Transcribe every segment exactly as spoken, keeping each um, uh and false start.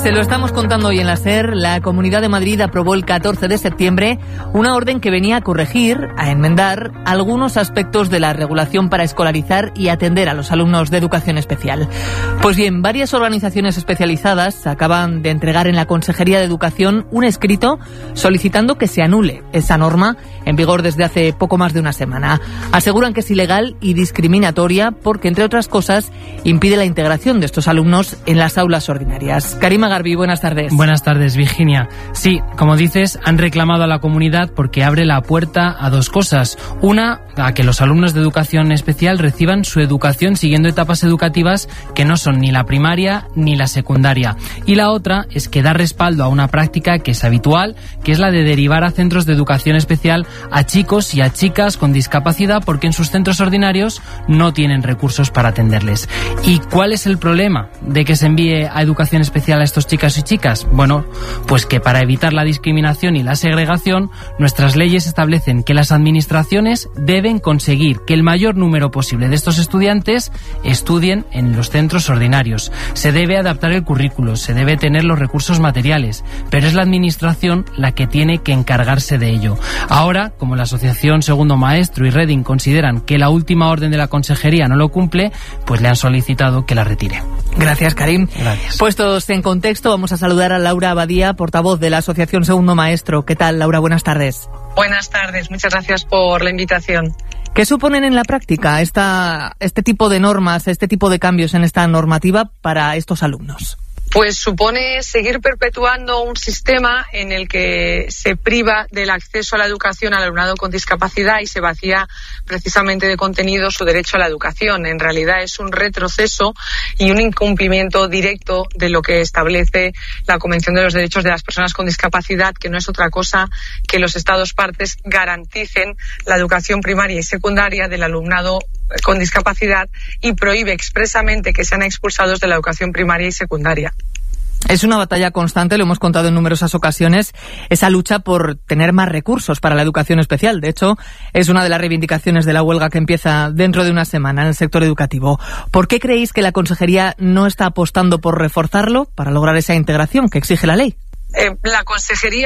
Se lo estamos contando hoy en la SER. La Comunidad de Madrid aprobó el catorce de septiembre una orden que venía a corregir, a enmendar algunos aspectos de la regulación para escolarizar y atender a los alumnos de educación especial. Pues bien, varias organizaciones especializadas acaban de entregar en la Consejería de Educación un escrito solicitando que se anule esa norma en vigor desde hace poco más de una semana. Aseguran que es ilegal y discriminatoria porque, entre otras cosas, impide la integración de estos alumnos en las aulas ordinarias. Karima Garbi, buenas tardes. Buenas tardes, Virginia. Sí, como dices, han reclamado a la comunidad porque abre la puerta a dos cosas. Una, a que los alumnos de educación especial reciban su educación siguiendo etapas educativas que no son ni la primaria ni la secundaria. Y la otra es que da respaldo a una práctica que es habitual, que es la de derivar a centros de educación especial a chicos y a chicas con discapacidad porque en sus centros ordinarios no tienen recursos para atenderles. ¿Y cuál es el problema de que se envíe a educación especial a estos chicas y chicas? Bueno, pues que para evitar la discriminación y la segregación, nuestras leyes establecen que las administraciones deben conseguir que el mayor número posible de estos estudiantes estudien en los centros ordinarios. Se debe adaptar el currículo, se debe tener los recursos materiales, pero es la administración la que tiene que encargarse de ello. Ahora, como la Asociación Segundo Maestro y Reding consideran que la última orden de la Consejería no lo cumple, pues le han solicitado que la retire. Gracias, Karim. Gracias. Puestos en contexto, vamos a saludar a Laura Abadía, portavoz de la Asociación Segundo Maestro. ¿Qué tal, Laura? Buenas tardes. Buenas tardes, muchas gracias por la invitación. ¿Qué suponen en la práctica esta, este tipo de normas, este tipo de cambios en esta normativa para estos alumnos? Pues supone seguir perpetuando un sistema en el que se priva del acceso a la educación al alumnado con discapacidad y se vacía precisamente de contenido su derecho a la educación. En realidad es un retroceso y un incumplimiento directo de lo que establece la Convención de los Derechos de las Personas con Discapacidad, que no es otra cosa que los Estados partes garanticen la educación primaria y secundaria del alumnado con discapacidad y prohíbe expresamente que sean expulsados de la educación primaria y secundaria. Es una batalla constante, lo hemos contado en numerosas ocasiones, esa lucha por tener más recursos para la educación especial. De hecho, es una de las reivindicaciones de la huelga que empieza dentro de una semana en el sector educativo. ¿Por qué creéis que la Consejería no está apostando por reforzarlo para lograr esa integración que exige la ley? Eh, la Consejería...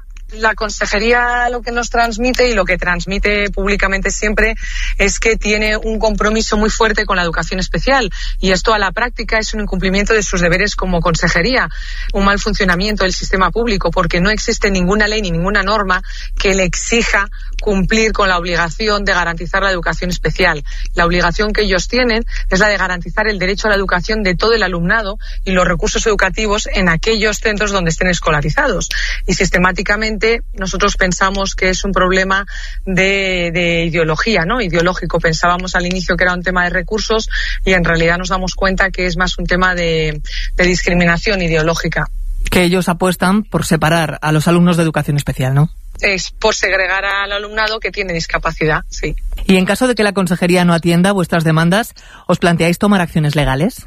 La Consejería lo que nos transmite y lo que transmite públicamente siempre es que tiene un compromiso muy fuerte con la educación especial y esto a la práctica es un incumplimiento de sus deberes como Consejería, un mal funcionamiento del sistema público porque no existe ninguna ley ni ninguna norma que le exija cumplir con la obligación de garantizar la educación especial. La obligación que ellos tienen es la de garantizar el derecho a la educación de todo el alumnado y los recursos educativos en aquellos centros donde estén escolarizados. Y sistemáticamente nosotros pensamos que es un problema de, de ideología, ¿no? Ideológico. Pensábamos al inicio que era un tema de recursos y en realidad nos damos cuenta que es más un tema de, de discriminación ideológica. Que ellos apuestan por separar a los alumnos de educación especial, ¿no? Es por segregar al alumnado que tiene discapacidad, sí. Y en caso de que la Consejería no atienda vuestras demandas, ¿os planteáis tomar acciones legales?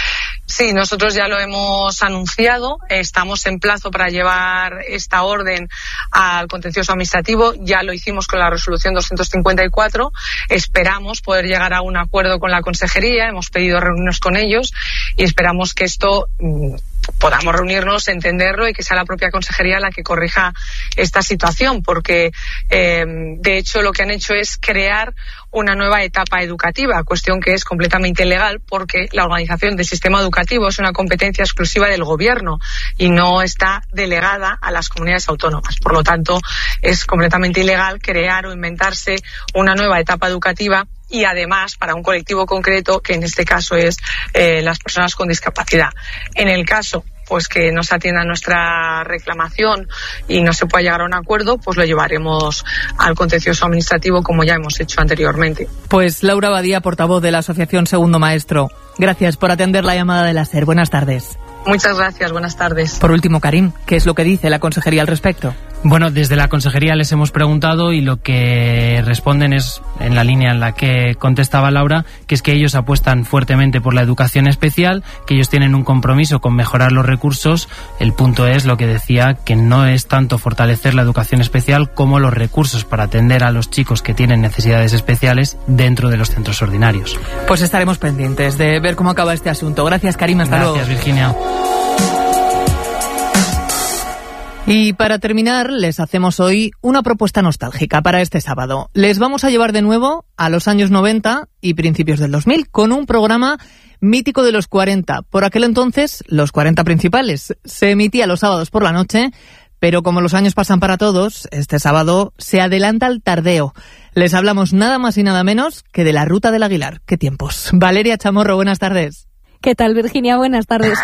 Sí, nosotros ya lo hemos anunciado, estamos en plazo para llevar esta orden al contencioso administrativo, ya lo hicimos con la resolución doscientos cincuenta y cuatro, esperamos poder llegar a un acuerdo con la Consejería, hemos pedido reunirnos con ellos y esperamos que esto mmm, podamos reunirnos, entenderlo y que sea la propia Consejería la que corrija esta situación, porque eh, de hecho lo que han hecho es crear una nueva etapa educativa, cuestión que es completamente ilegal porque la organización del sistema educativo es una competencia exclusiva del Gobierno y no está delegada a las comunidades autónomas. Por lo tanto, es completamente ilegal crear o inventarse una nueva etapa educativa y además para un colectivo concreto que en este caso es eh, las personas con discapacidad. En el caso pues que no se atienda nuestra reclamación y no se pueda llegar a un acuerdo, pues lo llevaremos al contencioso administrativo como ya hemos hecho anteriormente. Pues Laura Abadía, portavoz de la Asociación Segundo Maestro, gracias por atender la llamada de la SER. Buenas tardes. Muchas gracias, buenas tardes. Por último, Karim, ¿qué es lo que dice la Consejería al respecto? Bueno, desde la Consejería les hemos preguntado y lo que responden es, en la línea en la que contestaba Laura, que es que ellos apuestan fuertemente por la educación especial, que ellos tienen un compromiso con mejorar los recursos. El punto es lo que decía, que no es tanto fortalecer la educación especial como los recursos para atender a los chicos que tienen necesidades especiales dentro de los centros ordinarios. Pues estaremos pendientes de ver cómo acaba este asunto. Gracias, Karim. Hasta luego. Gracias, Virginia. Y para terminar, les hacemos hoy una propuesta nostálgica para este sábado. Les vamos a llevar de nuevo a los años noventa y principios del dos mil con un programa mítico de los cuarenta. Por aquel entonces, los cuarenta principales. Se emitía los sábados por la noche, pero como los años pasan para todos, este sábado se adelanta al tardeo. Les hablamos nada más y nada menos que de la Ruta del Aguilar. ¡Qué tiempos! Valeria Chamorro, buenas tardes. ¿Qué tal, Virginia? Buenas tardes.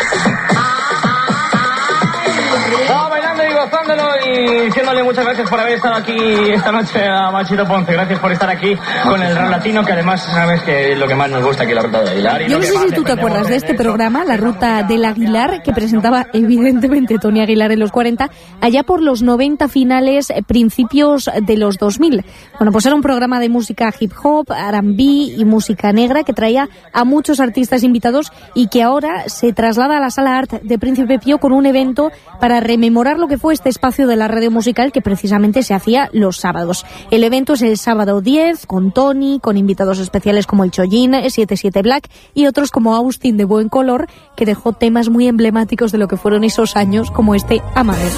Gozándolo y diciéndole muchas gracias por haber estado aquí esta noche a Machito Ponce. Gracias por estar aquí con el rap latino, que además sabes que es lo que más nos gusta aquí, la Ruta del Aguilar. Yo no sé si tú te acuerdas de este programa, la Ruta del Aguilar, que presentaba evidentemente Tony Aguilar en los cuarenta, allá por los noventa finales, principios de los dos mil. Bueno, pues era un programa de música hip hop, R and B y música negra que traía a muchos artistas invitados y que ahora se traslada a la Sala Art de Príncipe Pío con un evento para rememorar lo que fue este espacio de la radio musical que precisamente se hacía los sábados. El evento es el sábado diez, con Tony, con invitados especiales como el Chollín, setenta y siete Black y otros como Austin de Buen Color, que dejó temas muy emblemáticos de lo que fueron esos años, como este Amadeus.